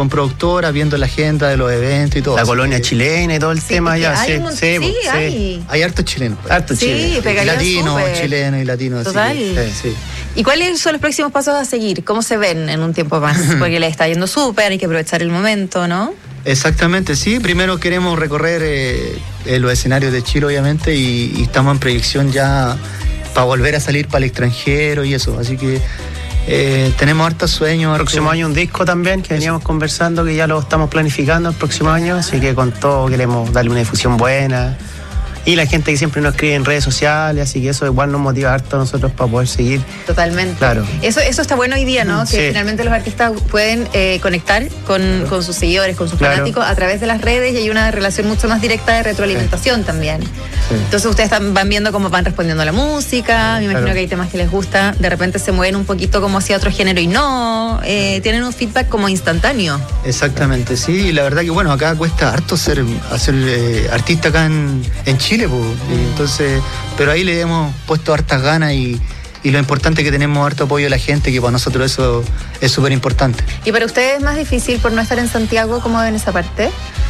con productoras, viendo la agenda de los eventos y todo. La colonia chilena y todo el tema allá. Hay hartos chilenos. Hartos chilenos. Latinos, chilenos y latinos. Total. Sí. ¿Y cuáles son los próximos pasos a seguir? ¿Cómo se ven en un tiempo más? Porque les está yendo súper, hay que aprovechar el momento, ¿no? Exactamente, sí. Primero queremos recorrer los escenarios de Chile, obviamente, y estamos en proyección ya para volver a salir para el extranjero y eso. Así que tenemos hartos sueños. El próximo año un disco también, que veníamos conversando, que ya lo estamos planificando el próximo año. Así que con todo queremos darle una difusión buena. Y la gente que siempre nos escribe en redes sociales, así que eso igual nos motiva harto a nosotros para poder seguir. Totalmente. Claro. Eso está bueno hoy día, ¿no? Que finalmente los artistas pueden conectar con sus seguidores, con sus fanáticos a través de las redes, y hay una relación mucho más directa de retroalimentación también. Sí. Entonces ustedes van viendo cómo van respondiendo a la música, me imagino que hay temas que les gusta, de repente se mueven un poquito como hacia otro género y no, tienen un feedback como instantáneo. Exactamente, sí, y la verdad que bueno, acá cuesta harto hacer artista acá en Chile. Entonces, pero ahí le hemos puesto hartas ganas y lo importante es que tenemos harto apoyo de la gente, que para nosotros eso es súper importante. ¿Y para ustedes es más difícil por no estar en Santiago? ¿Cómo ven esa parte?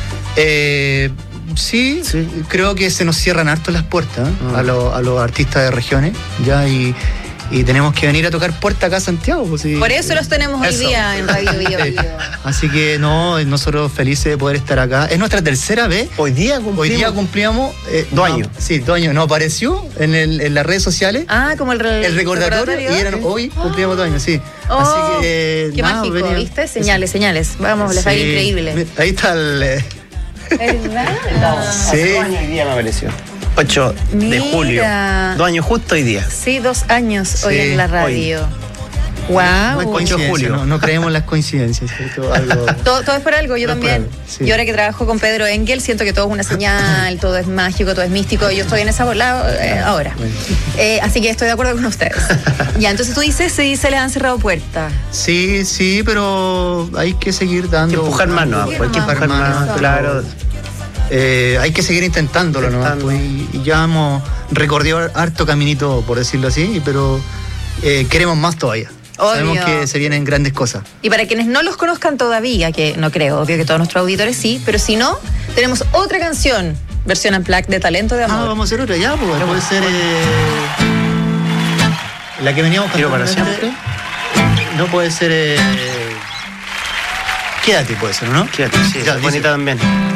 Sí, creo que se nos cierran harto las puertas a los artistas de regiones, ya, y tenemos que venir a tocar puerta acá a Santiago. Pues, sí. Por eso los tenemos hoy día en Radio Bio. Así que nosotros felices de poder estar acá. Es nuestra tercera vez. Hoy día cumplíamos 2 años. Sí, 2 años. Nos apareció en las redes sociales. Como el recordatorio. Y hoy cumplíamos 2 años, sí. Así que qué mágico, ¿viste? Señales. Vamos, les va a ir increíble. Ahí está el... ¿Verdad? Sí. 2 años hoy día me apareció. 8 de julio. 2 años justo hoy día. Sí, 2 años hoy en la radio. Wow. 8 de julio. No creemos en las coincidencias, ¿cierto? Todo es por algo, yo también. Sí. Yo ahora que trabajo con Pedro Engel siento que todo es una señal, todo es mágico, todo es místico. Yo estoy en esa bola ahora. Así que estoy de acuerdo con ustedes. Ya, entonces tú dices, se les han cerrado puertas. Sí, pero hay que seguir dando. Hay que empujar más, ¿no? Hay que empujar más, claro. Hay que seguir intentándolo, ¿no? Y ya hemos recorrido harto caminito, por decirlo así, pero queremos más todavía. Obvio. Sabemos que se vienen grandes cosas. Y para quienes no los conozcan todavía, que no creo, obvio que todos nuestros auditores sí, pero si no, tenemos otra canción, versión unplugged de Talento de Amor. Vamos a hacer otra ya, pues. Puede ser la que veníamos cantando para siempre. No puede ser Quédate, puede ser, ¿no? Quédate, sí, ya, bonita también.